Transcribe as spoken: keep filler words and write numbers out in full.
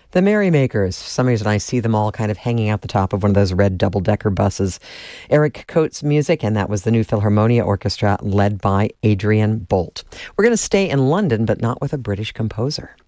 The Merrymakers. For some reason, I see them all kind of hanging out the top of one of those red double-decker buses. Eric Coates' music, and that was the New Philharmonia Orchestra led by Adrian Bolt. We're going to stay in London, but not with a British composer.